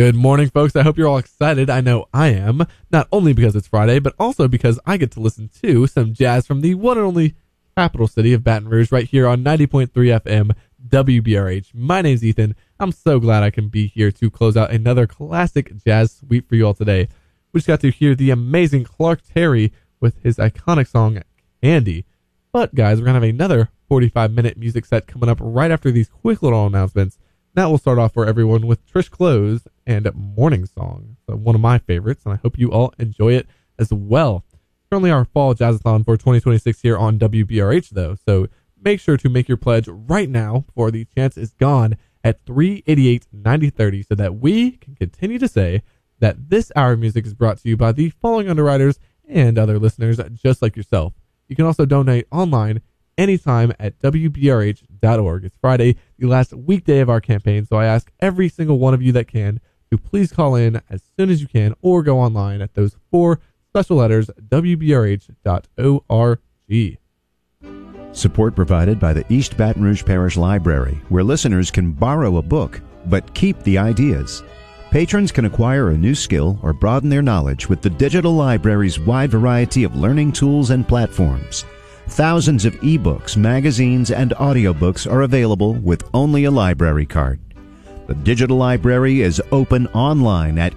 Good morning, folks. I hope you're all excited. I know I am, not only because it's Friday, but also because I get to listen to some jazz from the one and only capital city of Baton Rouge right here on 90.3 FM WBRH. My name's Ethan. I'm so glad I can be here to close out another classic jazz suite for you all today. We just got to hear the amazing Clark Terry with his iconic song, Candy. But, guys, we're going to have another 45-minute music set coming up right after these quick little announcements. That will start off for everyone with Trish Close and Morning Song, so one of my favorites, and I hope you all enjoy it as well. Currently our Fall Jazzathon for 2026 here on WBRH, though, so make sure to make your pledge right now before the chance is gone at 388-9030 so that we can continue to say that this hour of music is brought to you by the following underwriters and other listeners just like yourself. You can also donate online anytime at WBRH.org. It's Friday, the last weekday of our campaign, so I ask every single one of you that can to please call in as soon as you can or go online at those four special letters, WBRH.org. Support provided by the East Baton Rouge Parish Library, where listeners can borrow a book, but keep the ideas. Patrons can acquire a new skill or broaden their knowledge with the digital library's wide variety of learning tools and platforms. Thousands of ebooks, magazines, and audiobooks are available with only a library card. The digital library is open online at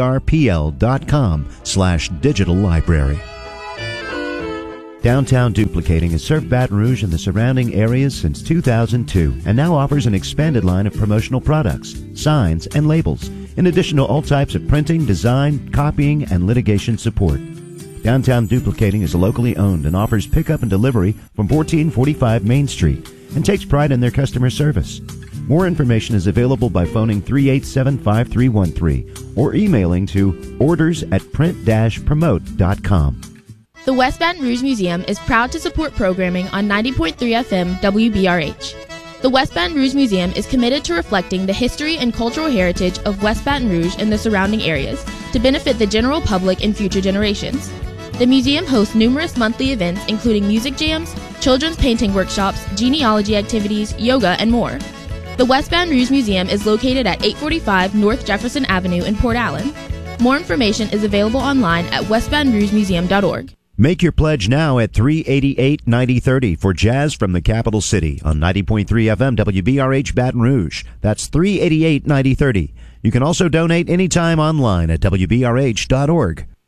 ebrpl.com/digital library. Downtown Duplicating has served Baton Rouge and the surrounding areas since 2002 and now offers an expanded line of promotional products, signs, and labels, in addition to all types of printing, design, copying, and litigation support. Downtown Duplicating is locally owned and offers pickup and delivery from 1445 Main Street and takes pride in their customer service. More information is available by phoning 387-5313 or emailing to orders@print-promote.com. The West Baton Rouge Museum is proud to support programming on 90.3 FM WBRH. The West Baton Rouge Museum is committed to reflecting the history and cultural heritage of West Baton Rouge and the surrounding areas to benefit the general public and future generations. The museum hosts numerous monthly events including music jams, children's painting workshops, genealogy activities, yoga, and more. The West Baton Rouge Museum is located at 845 North Jefferson Avenue in Port Allen. More information is available online at westbatonrougemuseum.org. Make your pledge now at 388-9030 for Jazz from the Capital City on 90.3 FM WBRH Baton Rouge. That's 388-9030. You can also donate anytime online at WBRH.org.